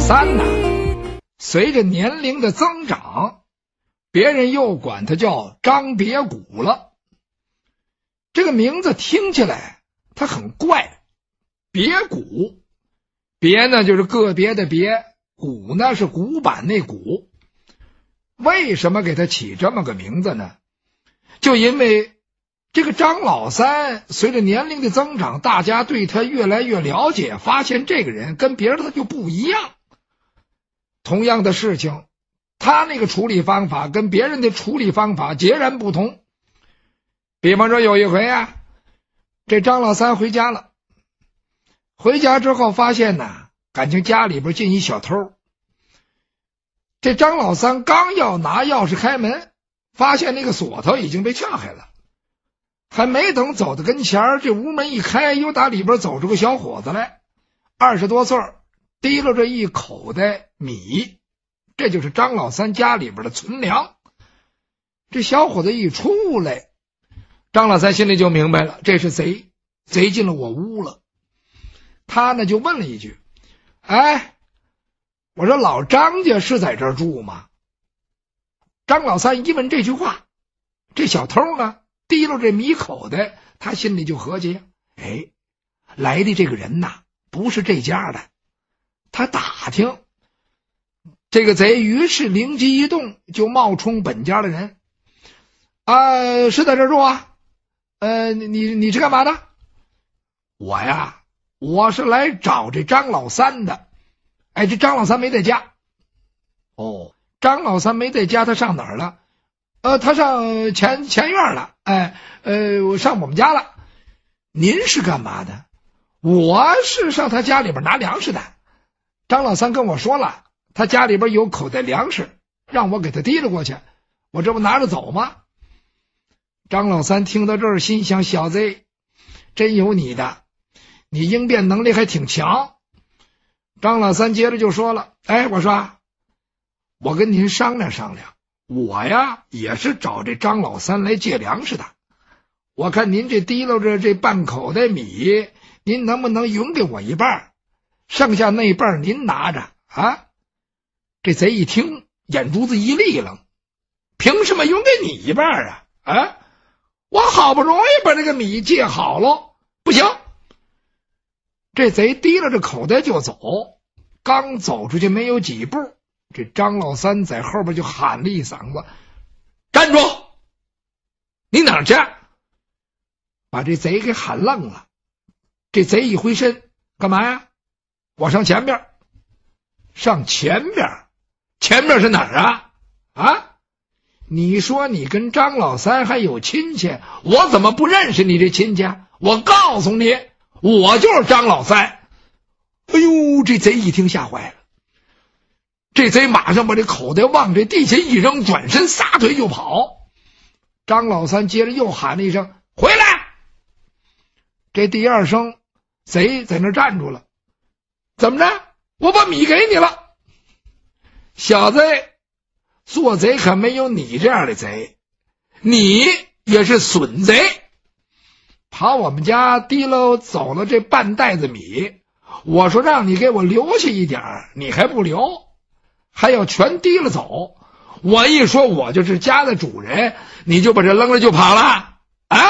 三呢，随着年龄的增长，别人又管他叫张别谷了。这个名字听起来他很怪，别谷，别呢就是个别的别，谷呢是古板那谷。为什么给他起这么个名字呢？就因为这个张老三随着年龄的增长，大家对他越来越了解，发现这个人跟别人他就不一样。同样的事情，他那个处理方法跟别人的处理方法截然不同。比方说有一回啊，这张老三回家了，回家之后发现呢，感情家里边进一小偷。这张老三刚要拿钥匙开门，发现那个锁头已经被撬开了，还没等走到跟前，这屋门一开，又打里边走出个小伙子来，20多岁，提溜着一口袋米，这就是张老三家里边的存粮。这小伙子一出来，张老三心里就明白了，这是贼，贼进了我屋了。他呢就问了一句：哎，我说老张家是在这儿住吗？张老三一问这句话，这小偷呢提溜着米口袋，他心里就合计，哎，来的这个人呐不是这家的。他打听，这个贼于是灵机一动，就冒充本家的人。是在这儿住啊？你是干嘛的？我呀，我是来找这张老三的。哎，这张老三没在家。哦，张老三没在家，他上哪儿了？他上前院了。我上我们家了。您是干嘛的？我是上他家里边拿粮食的。张老三跟我说了，他家里边有口袋粮食，让我给他提了过去，我这不拿着走吗？张老三听到这儿，心想，小子真有你的，你应变能力还挺强。张老三接着就说了，哎，我说我跟您商量商量，我呀也是找这张老三来借粮食的，我看您这提溜着这半口袋米，您能不能匀给我一半，剩下那半您拿着啊？这贼一听，眼珠子一立楞，凭什么匀给你一半啊？我好不容易把这个米借好了，不行。这贼提了着口袋就走，刚走出去没有几步，这张老三在后边就喊了一嗓子，站住，你哪儿去？把这贼给喊愣了。这贼一回身，干嘛呀？我上前边。上前边？前边是哪儿啊？你说你跟张老三还有亲戚，我怎么不认识你这亲戚？我告诉你，我就是张老三。哎呦，这贼一听吓坏了，这贼马上把这口袋往这地下一扔，转身撒腿就跑。张老三接着又喊了一声，回来。这第二声，贼在那站住了。怎么着？我把米给你了。小子，做贼可没有你这样的贼，你也是损贼，跑我们家提溜走了这半袋子米，我说让你给我留下一点，你还不留，还要全提了走。我一说我就是家的主人，你就把这扔了就跑了啊？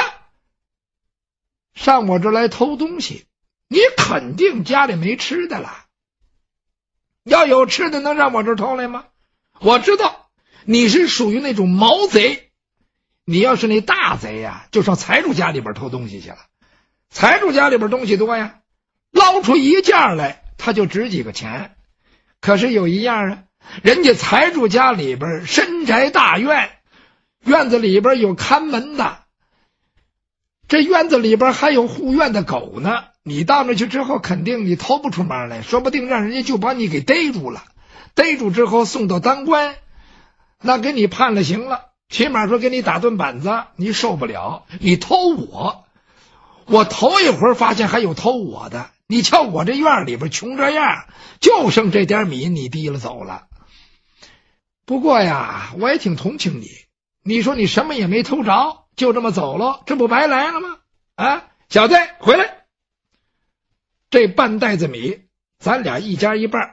上我这来偷东西，你肯定家里没吃的了，要有吃的能让我这偷来吗？我知道你是属于那种毛贼，你要是那大贼呀，就上财主家里边偷东西去了。财主家里边东西多呀，捞出一件来他就值几个钱。可是有一样啊，人家财主家里边深宅大院，院子里边有看门的，这院子里边还有护院的狗呢。你到那去之后，肯定你偷不出门来，说不定让人家就把你给逮住了，逮住之后送到当官，那给你判了刑了，起码说给你打顿板子，你受不了。你偷我头一回发现还有偷我的，你瞧我这院里边穷这样，就剩这点米你提了走了。不过呀，我也挺同情你，你说你什么也没偷着，就这么走了，这不白来了吗？小子回来，这半袋子米咱俩一家一半，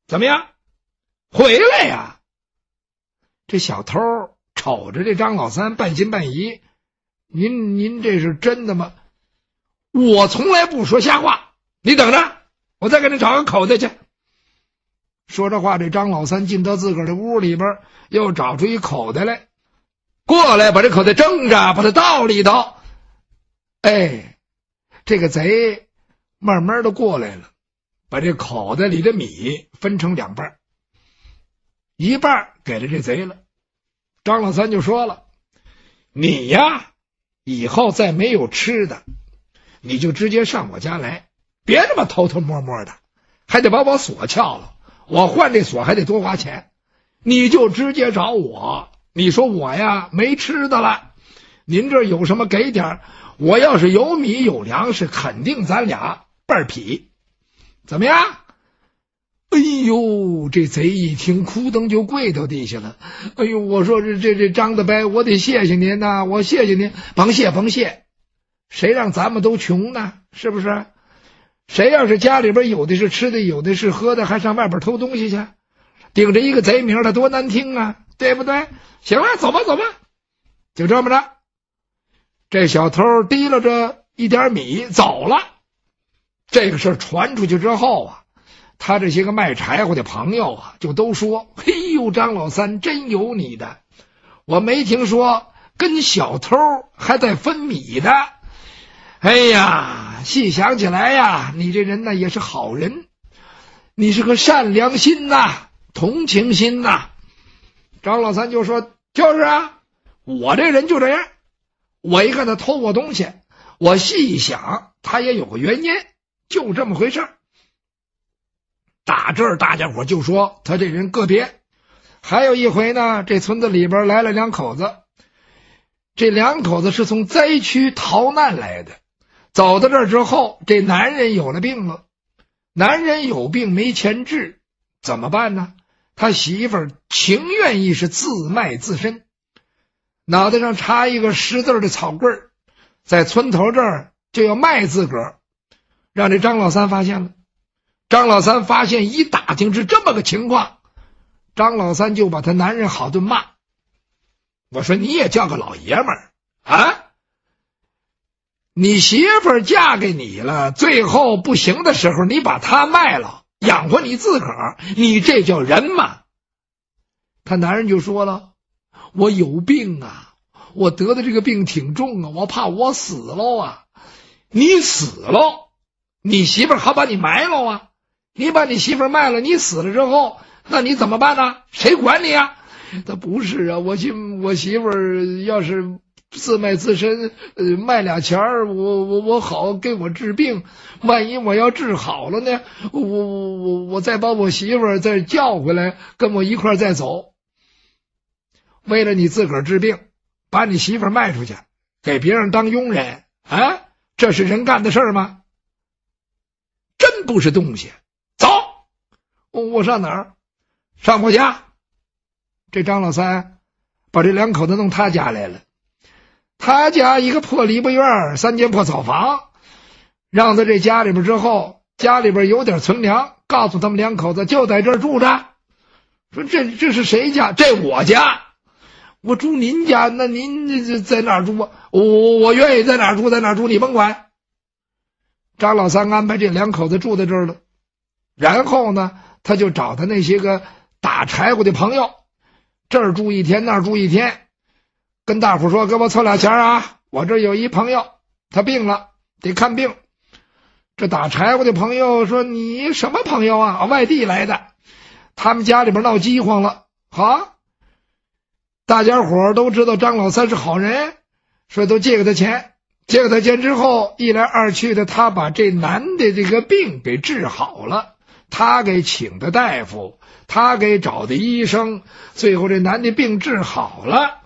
怎么样？回来呀！这小偷瞅着这张老三半信半疑，您这是真的吗？我从来不说瞎话，你等着，我再给你找个口袋去。说着话，这张老三进到自个儿的屋里边，又找出一口袋来，过来把这口袋正着，把它倒里头。哎，这个贼慢慢的过来了，把这口袋里的米分成2半，一半给了这贼了。张老三就说了，你呀，以后再没有吃的，你就直接上我家来，别这么偷偷摸摸的，还得把我锁撬了，我换这锁还得多花钱，你就直接找我。你说我呀没吃的了，您这有什么给点，我要是有米有粮食，肯定咱俩倍儿匹，怎么样？哎呦，这贼一听，哭噔就跪到地下了。哎呦，我说这张大伯，我得谢谢您呐，我谢谢您。甭谢，谁让咱们都穷呢？是不是？谁要是家里边有的是吃的，有的是喝的，还上外边偷东西去，顶着一个贼名，他多难听啊，对不对？行了，走吧，就这么着。这小偷提了这一点米走了。这个事传出去之后啊，他这些个卖柴火的朋友啊，就都说：“嘿呦，张老三真有你的！我没听说跟小偷还在分米的。哎呀，细想起来呀，你这人呢也是好人，你是个善良心呐，同情心呐。”张老三就说：“就是啊，我这人就这样。我一看他偷我东西，我细一想，他也有个原因，就这么回事。”打这儿大家伙就说他这人个别。还有一回呢，这村子里边来了2口子，这2口子是从灾区逃难来的，走到这儿之后，这男人有了病了，男人有病没钱治，怎么办呢？他媳妇儿情愿意是自卖自身，脑袋上插一个10字的草棍，在村头这儿就要卖自个儿，让这张老三发现了。张老三发现一打听是这么个情况，张老三就把他男人好顿骂。我说你也叫个老爷们儿啊！你媳妇儿嫁给你了，最后不行的时候你把她卖了，养活你自个儿，你这叫人吗？他男人就说了，我有病啊，我得的这个病挺重啊，我怕我死了啊。你死了，你媳妇儿好把你埋了啊。你把你媳妇儿卖了，你死了之后，那你怎么办呢？谁管你啊？他不是啊，我媳妇儿要是自卖自身，卖俩钱儿，我好给我治病。万一我要治好了呢，我再把我媳妇儿再叫回来，跟我一块儿再走。为了你自个儿治病，把你媳妇儿卖出去，给别人当佣人啊，这是人干的事儿吗？真不是东西。走，我上哪儿？上我家。这张老三把这2口子弄他家来了。他家一个破篱笆院，3间破草房，让到这家里边之后，家里边有点存粮，告诉他们2口子就在这儿住着。说这是谁家？这我家。我住您家，那您在哪儿住啊？我愿意在哪儿住在哪儿住，你甭管。张老三安排这2口子住在这儿了，然后呢，他就找他那些个打柴火的朋友，这儿住1天那儿住1天，跟大伙说给我凑俩钱啊，我这有一朋友他病了得看病。这打柴火的朋友说，你什么朋友啊？外地来的，他们家里边闹饥荒了。好，大家伙都知道张老三是好人，所以都借给他钱。借给他钱之后，一来二去的，他把这男的这个病给治好了，他给请的大夫，他给找的医生，最后这男的病治好了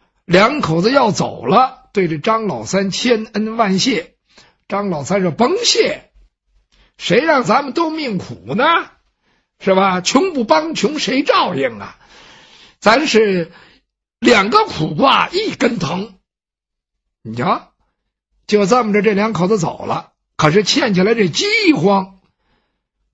，2口子要走了，对着张老三千恩万谢。张老三说，甭谢，谁让咱们都命苦呢？是吧？穷不帮穷，谁照应啊？咱是2个苦瓜一根藤。你瞧，就这么着，这2口子走了，可是欠起来这饥荒，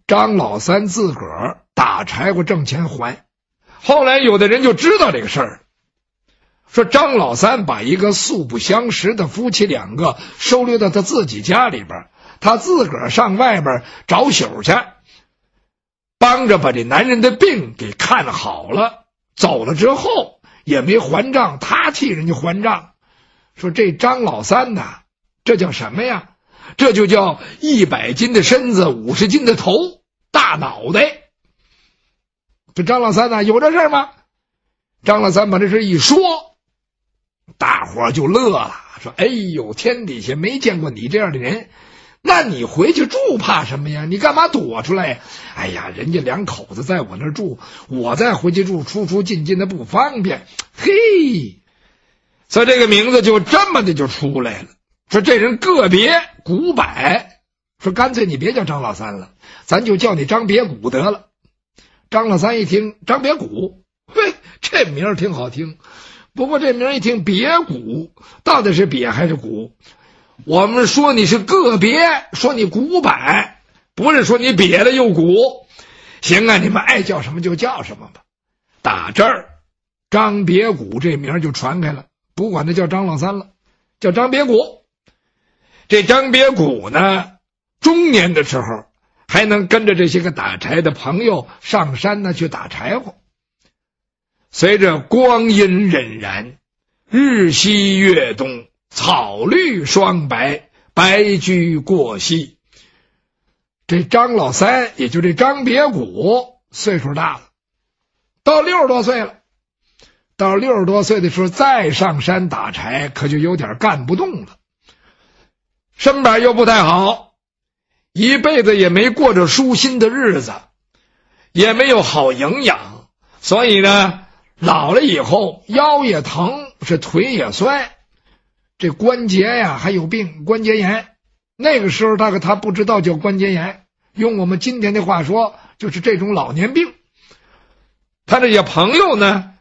张老三自个儿打柴火挣钱还。后来有的人就知道这个事儿，说张老三把一个素不相识的夫妻两个收留到他自己家里边，他自个儿上外边找宿去，帮着把这男人的病给看好了，走了之后也没还账，他替人家还账。说这张老三呐，这叫什么呀？这就叫100斤的身子50斤的头，大脑袋。这张老三呢，有这事吗？张老三把这事一说，大伙就乐了，说哎呦，天底下没见过你这样的人，那你回去住怕什么呀？你干嘛躲出来呀？哎呀，人家两口子在我那儿住，我再回去住，出出进进的不方便。嘿，所以这个名字就这么的就出来了。说这人个别古柏，说干脆你别叫张老三了，咱就叫你张别谷得了。张老三一听张别谷，嘿，这名儿挺好听，不过这名儿一听别谷，到底是别还是谷？我们说你是个别，说你古柏，不是说你别了又谷。行啊，你们爱叫什么就叫什么吧。打这儿张别谷这名儿就传开了，不管他叫张老三了，叫张别谷。这张别谷呢，中年的时候还能跟着这些个打柴的朋友上山呢去打柴火。随着光阴荏苒，日西月东，草绿霜白，白驹过隙。这张老三，也就这张别谷，岁数大了，到60多岁了。到60多岁的时候再上山打柴，可就有点干不动了。身板又不太好，一辈子也没过着舒心的日子，也没有好营养，所以呢，老了以后腰也疼，是腿也酸，这关节呀还有病，关节炎。那个时候他不知道叫关节炎，用我们今天的话说，就是这种老年病。他这些朋友呢，